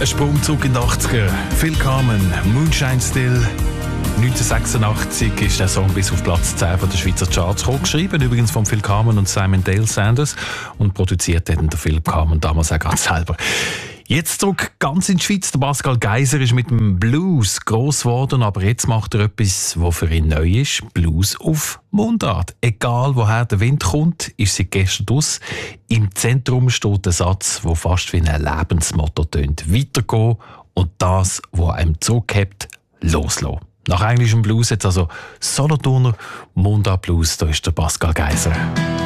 Ein Sprung zurück in die 80er. Phil Carmen, Moonshine Still. 1986 ist der Song bis auf Platz 10 von der Schweizer Charts gekommen. Geschrieben übrigens von Phil Carmen und Simon Dale Sanders. Und produziert hat der Phil Carmen damals auch ganz selber. Jetzt zurück ganz in die Schweiz. Der Pascal Geiser ist mit dem Blues gross geworden, aber jetzt macht er etwas, was für ihn neu ist. Blues auf Mundart. Egal woher der Wind kommt, ist seit gestern aus. Im Zentrum steht der Satz, der fast wie ein Lebensmotto tönt. Weitergehen und das, was einem zurückhält, loslassen. Nach englischem Blues jetzt also Solothurner Mundart Blues. Da ist der Pascal Geiser.